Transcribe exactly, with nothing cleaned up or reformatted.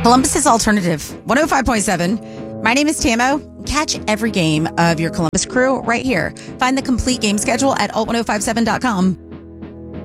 Columbus's Alternative, one oh five point seven. My name is Tamo. Catch every game of your Columbus Crew right here. Find the complete game schedule at alt ten fifty-seven dot com.